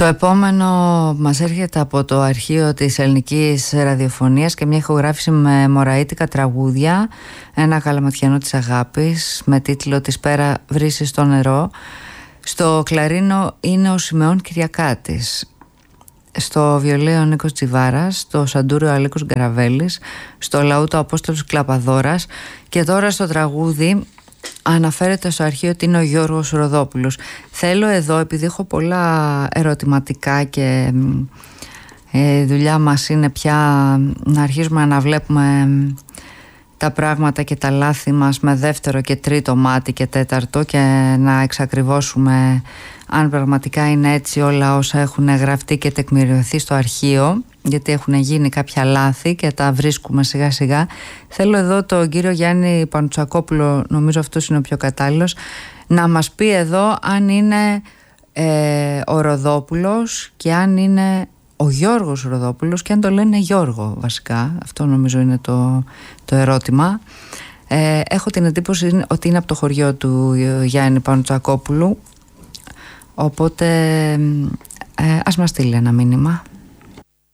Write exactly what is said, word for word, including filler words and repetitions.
Το επόμενο μας έρχεται από το αρχείο της ελληνικής ραδιοφωνίας και μια ηχογράφηση με μωραΐτικα τραγούδια, ένα καλαματιανό της αγάπης με τίτλο «Της πέρα βρύση στο νερό». Στο κλαρίνο είναι ο Σιμεών Κυριακάτης, στο βιολί ο Νίκος Τσιβάρας, στο σαντούριο ο Αλίκος Γκαραβέλης, στο λαούτο ο Απόστολος Κλαπαδόρας, και τώρα στο τραγούδι αναφέρεται στο αρχείο ότι είναι ο Γιώργος Ροδόπουλος. Θέλω εδώ, επειδή έχω πολλά ερωτηματικά και η δουλειά μας είναι πια να αρχίσουμε να βλέπουμε τα πράγματα και τα λάθη μας με δεύτερο και τρίτο μάτι και τέταρτο, και να εξακριβώσουμε αν πραγματικά είναι έτσι όλα όσα έχουν γραφτεί και τεκμηριωθεί στο αρχείο, γιατί έχουν γίνει κάποια λάθη και τα βρίσκουμε σιγά σιγά. Θέλω εδώ τον κύριο Γιάννη Πανουτσακόπουλο, νομίζω αυτός είναι ο πιο κατάλληλος, να μας πει εδώ αν είναι ε, ο Ροδόπουλος και αν είναι ο Γιώργος Ροδόπουλος, και αν το λένε Γιώργο βασικά. Αυτό νομίζω είναι το, το ερώτημα. ε, Έχω την εντύπωση ότι είναι από το χωριό του Γιάννη Πανουτσακόπουλου, οπότε ε, ας μας στείλει ένα μήνυμα.